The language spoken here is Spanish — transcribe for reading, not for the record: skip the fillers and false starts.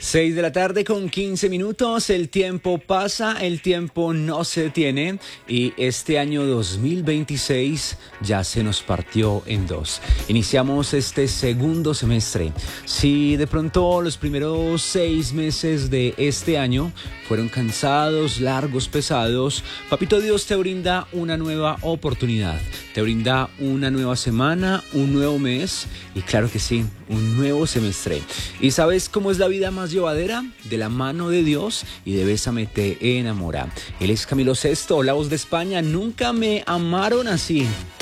6 de la tarde con 15 minutos, el tiempo pasa, el tiempo no se detiene y este año 2026 ya se nos partió en dos. Iniciamos este segundo semestre. Si de pronto los primeros 6 meses de este año fueron cansados, largos, pesados, Papito Dios te brinda una nueva oportunidad, te brinda una nueva semana, un nuevo mes y claro que sí, un nuevo semestre. ¿Y sabes cómo es la vida más llevadera? De la mano de Dios y de Bésame te enamora. Él es Camilo Sesto, la voz de España. Nunca me amaron así.